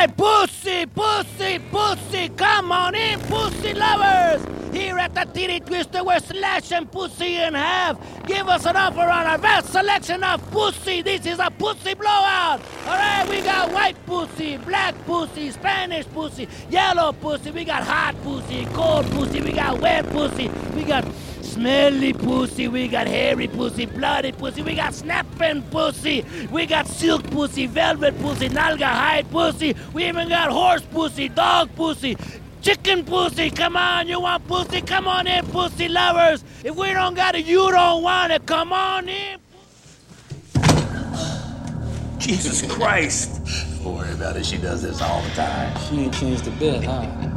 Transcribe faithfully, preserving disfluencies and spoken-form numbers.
right, pussy, pussy, pussy, come on in, pussy lovers. Here at the Titty Twister, we're slashing pussy in half. Give us an offer on our vast selection of pussy. This is a pussy blowout. All right, we got white pussy, black pussy, Spanish pussy, yellow pussy. We got hot pussy, cold pussy. We got wet pussy. We got smelly pussy. We got hairy pussy, bloody pussy. We got snapping pussy. We got silk pussy, velvet pussy, nalga hide pussy. We even got horse pussy, dog pussy, chicken pussy. Come on, you want pussy? Come on in, pussy lovers. If we don't got it, you don't want it. Come on in. Jesus Christ. Don't worry about it. She does this all the time. She ain't changed a bit, huh?